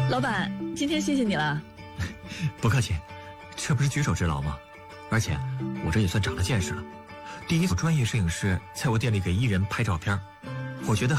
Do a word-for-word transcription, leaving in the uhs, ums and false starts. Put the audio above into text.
老板，今天谢谢你了。 不客气，这不是举手之劳吗？而且我这也算长了见识了，第一次专业摄影师在我店里给艺人拍照片，我觉得